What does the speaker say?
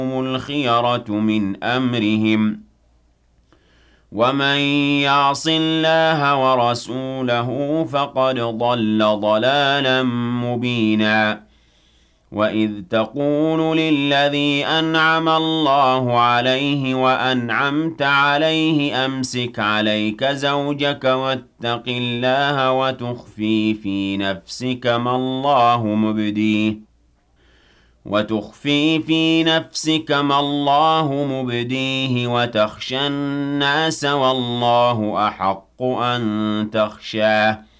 الخيرة من أمرهم ومن يعص الله ورسوله فقد ضل ضلالا مبينا وإذ تقول للذي أنعم الله عليه وأنعمت عليه أمسك عليك زوجك واتق الله وتخفي في نفسك ما الله مبديه وتخشى الناس والله أحق أن تخشاه